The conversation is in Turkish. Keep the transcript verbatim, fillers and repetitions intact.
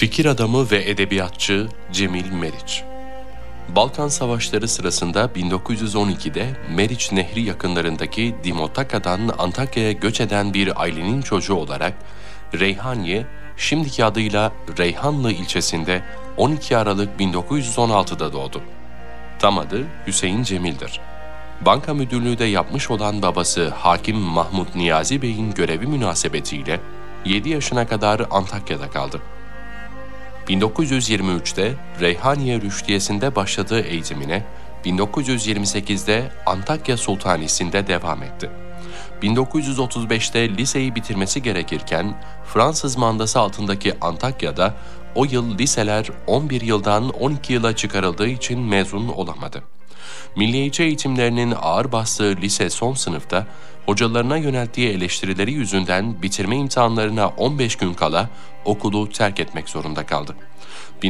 Fikir adamı ve edebiyatçı Cemil Meriç. Balkan Savaşları sırasında bin dokuz yüz on ikide Meriç Nehri yakınlarındaki Dimotaka'dan Antakya'ya göç eden bir ailenin çocuğu olarak Reyhaniye, şimdiki adıyla Reyhanlı ilçesinde on iki Aralık bin dokuz yüz on altıda doğdu. Tam adı Hüseyin Cemil'dir. Banka müdürlüğü de yapmış olan babası Hakim Mahmut Niyazi Bey'in görevi münasebetiyle yedi yaşına kadar Antakya'da kaldı. bin dokuz yüz yirmi üçte Reyhaniye Rüştiyesi'nde başladığı eğitimine bin dokuz yüz yirmi sekizde Antakya Sultanisi'nde devam etti. bin dokuz yüz otuz beşte liseyi bitirmesi gerekirken Fransız mandası altındaki Antakya'da o yıl liseler on bir yıldan on iki yıla çıkarıldığı için mezun olamadı. Milliyetçi eğitimlerinin ağır bastığı lise son sınıfta hocalarına yönelttiği eleştirileri yüzünden bitirme imtihanlarına on beş gün kala okulu terk etmek zorunda kaldı.